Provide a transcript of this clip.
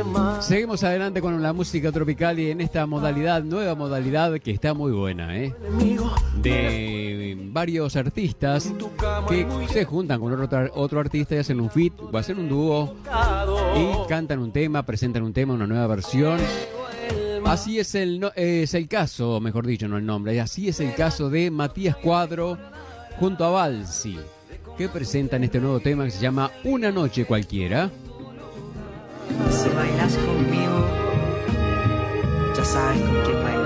Seguimos adelante con la música tropical y en esta modalidad, nueva modalidad que está muy buena, de varios artistas que se juntan con otro artista y hacen un feat o hacen un dúo y cantan un tema, presentan un tema, una nueva versión. Así es el caso, mejor dicho, no el nombre, así es el caso de Matías Cuadro junto a Balsi, que presentan este nuevo tema que se llama Una Noche Cualquiera. Si bailas conmigo, ya sabes con quién bailar.